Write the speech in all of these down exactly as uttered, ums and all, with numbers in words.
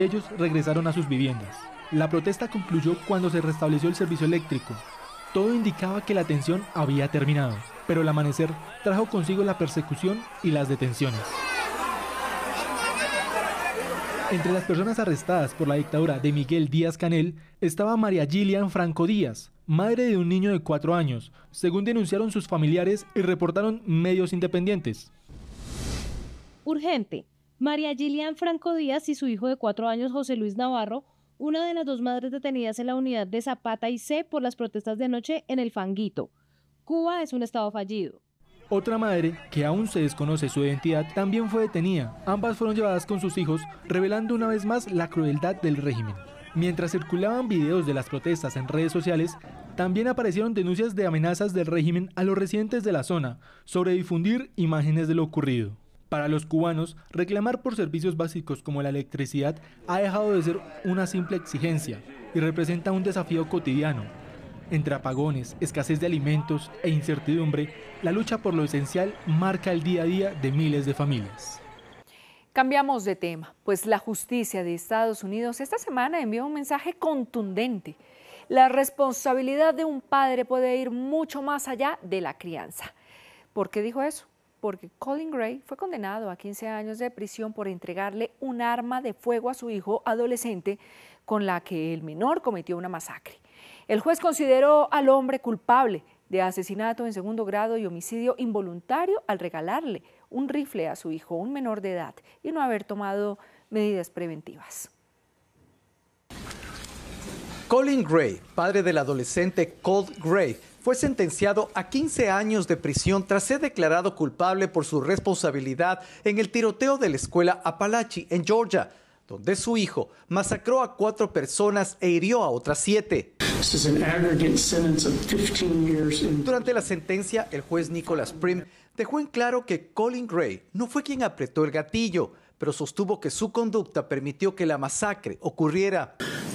Ellos regresaron a sus viviendas. La protesta concluyó cuando se restableció el servicio eléctrico. Todo indicaba que la tensión había terminado, pero el amanecer trajo consigo la persecución y las detenciones. Entre las personas arrestadas por la dictadura de Miguel Díaz-Canel estaba María Gillian Franco Díaz, madre de un niño de cuatro años, según denunciaron sus familiares y reportaron medios independientes. Urgente. María Gillian Franco Díaz y su hijo de cuatro años, José Luis Navarro, una de las dos madres detenidas en la unidad de Zapata y C por las protestas de anoche en el Fanguito. Cuba es un estado fallido. Otra madre, que aún se desconoce su identidad, también fue detenida. Ambas fueron llevadas con sus hijos, revelando una vez más la crueldad del régimen. Mientras circulaban videos de las protestas en redes sociales, también aparecieron denuncias de amenazas del régimen a los residentes de la zona sobre difundir imágenes de lo ocurrido. Para los cubanos, reclamar por servicios básicos como la electricidad ha dejado de ser una simple exigencia y representa un desafío cotidiano. Entre apagones, escasez de alimentos e incertidumbre, la lucha por lo esencial marca el día a día de miles de familias. Cambiamos de tema, pues la justicia de Estados Unidos esta semana envió un mensaje contundente. La responsabilidad de un padre puede ir mucho más allá de la crianza. ¿Por qué dijo eso? Porque Colin Gray fue condenado a quince años de prisión por entregarle un arma de fuego a su hijo adolescente con la que el menor cometió una masacre. El juez consideró al hombre culpable de asesinato en segundo grado y homicidio involuntario al regalarle un rifle a su hijo, un menor de edad, y no haber tomado medidas preventivas. Colin Gray, padre del adolescente Colt Gray, fue sentenciado a quince años de prisión tras ser declarado culpable por su responsabilidad en el tiroteo de la escuela Apalachee en Georgia, donde su hijo masacró a cuatro personas e hirió a otras siete. Durante la sentencia, el juez Nicholas Prim dejó en claro que Colin Gray no fue quien apretó el gatillo, pero sostuvo que su conducta permitió que la masacre ocurriera.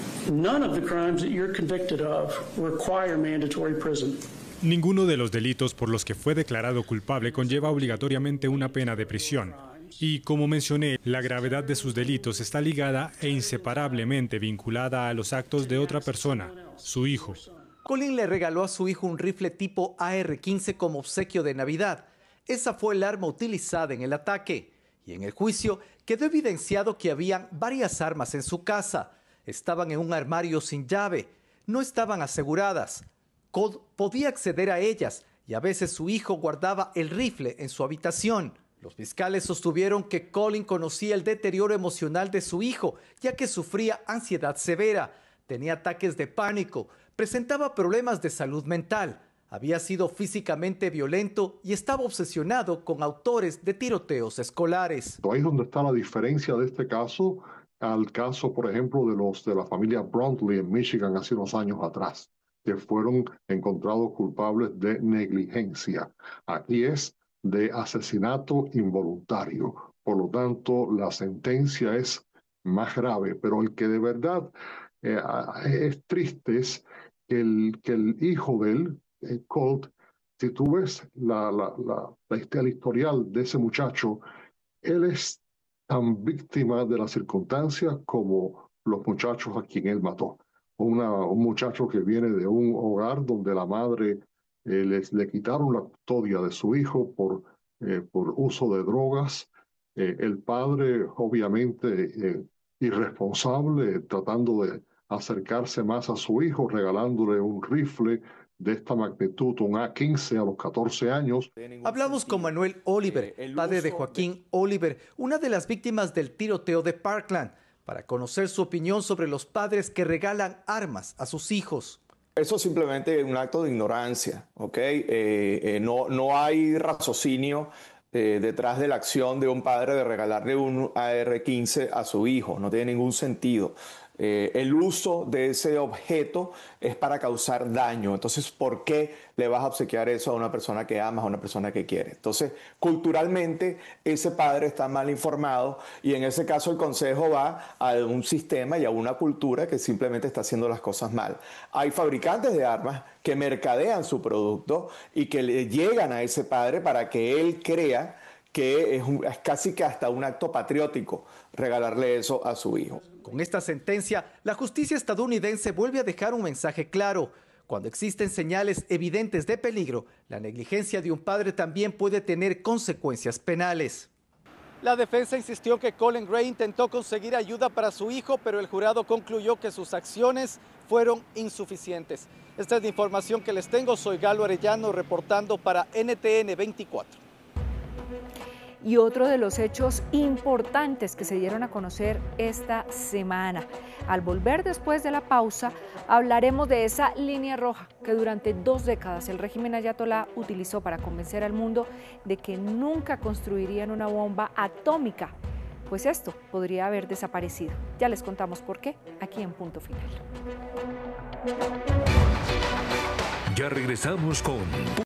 Ninguno de los delitos por los que fue declarado culpable conlleva obligatoriamente una pena de prisión. Y como mencioné, la gravedad de sus delitos está ligada e inseparablemente vinculada a los actos de otra persona, su hijo. Colin le regaló a su hijo un rifle tipo A R quince como obsequio de Navidad. Esa fue el arma utilizada en el ataque. Y en el juicio quedó evidenciado que habían varias armas en su casa. Estaban en un armario sin llave. No estaban aseguradas. Colt podía acceder a ellas y a veces su hijo guardaba el rifle en su habitación. Los fiscales sostuvieron que Colin conocía el deterioro emocional de su hijo, ya que sufría ansiedad severa, tenía ataques de pánico, presentaba problemas de salud mental, había sido físicamente violento y estaba obsesionado con autores de tiroteos escolares. Ahí es donde está la diferencia de este caso al caso, por ejemplo, de los de la familia Bruntley en Michigan hace unos años atrás, que fueron encontrados culpables de negligencia. Aquí es de asesinato involuntario. Por lo tanto, la sentencia es más grave, pero el que de verdad eh, es triste es que el, que el hijo de él, eh, Colt, si tú ves la, la, la, la, el historial de ese muchacho, él es tan víctima de las circunstancias como los muchachos a quien él mató. Una, un muchacho que viene de un hogar donde la madre eh, les, le quitaron la custodia de su hijo por, eh, por uso de drogas. Eh, el padre, obviamente, eh, irresponsable, tratando de acercarse más a su hijo, regalándole un rifle de esta magnitud, un A quince a los catorce años. Hablamos con Manuel Oliver, padre de Joaquín Oliver, una de las víctimas del tiroteo de Parkland, para conocer su opinión sobre los padres que regalan armas a sus hijos. Eso es simplemente un acto de ignorancia, ¿ok? Eh, eh, no, no hay raciocinio eh, detrás de la acción de un padre de regalarle un A R quince a su hijo, no tiene ningún sentido. Eh, el uso de ese objeto es para causar daño. Entonces, ¿por qué le vas a obsequiar eso a una persona que amas, a una persona que quiere? Entonces, culturalmente, ese padre está mal informado y en ese caso el consejo va a un sistema y a una cultura que simplemente está haciendo las cosas mal. Hay fabricantes de armas que mercadean su producto y que le llegan a ese padre para que él crea que es, un, es casi que hasta un acto patriótico regalarle eso a su hijo. Con esta sentencia, la justicia estadounidense vuelve a dejar un mensaje claro. Cuando existen señales evidentes de peligro, la negligencia de un padre también puede tener consecuencias penales. La defensa insistió que Colin Gray intentó conseguir ayuda para su hijo, pero el jurado concluyó que sus acciones fueron insuficientes. Esta es la información que les tengo. Soy Galo Arellano reportando para N T N veinticuatro. Y otro de los hechos importantes que se dieron a conocer esta semana. Al volver después de la pausa, hablaremos de esa línea roja que durante dos décadas el régimen ayatolá utilizó para convencer al mundo de que nunca construirían una bomba atómica. Pues esto podría haber desaparecido. Ya les contamos por qué, aquí en Punto Final. Ya regresamos con